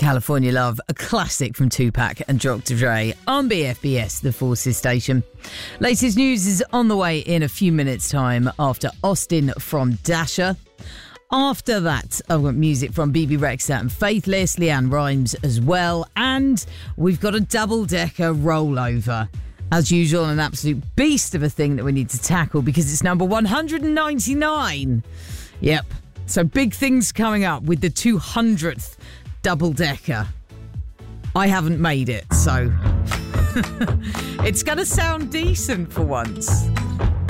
California Love, a classic from Tupac and Dr. Dre on BFBS, the Forces station. Latest news is on the way in a few minutes' time after Austin from Dasher. After that, I've got music from BB Rexha and Faithless, Leanne Rimes as well. And we've got a double-decker rollover. As usual, an absolute beast of a thing that we need to tackle because it's number 199. Yep. So big things coming up with the 200th double-decker. I haven't made it, so it's going to sound decent for once.